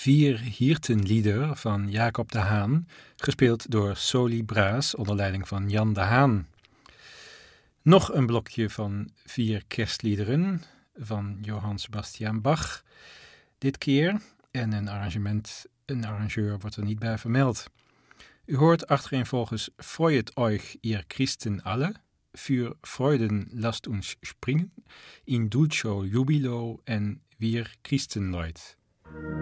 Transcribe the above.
4 Hirtenlieder van Jacob de Haan, gespeeld door Soli Braas onder leiding van Jan de Haan. Nog een blokje van 4 kerstliederen van Johann Sebastian Bach. Dit keer, en een arrangeur wordt er niet bij vermeld. U hoort achtereenvolgens Freuet euch, ihr Christen alle, für Freuden lasst uns springen, in dulcio jubilo en wir Christenleut.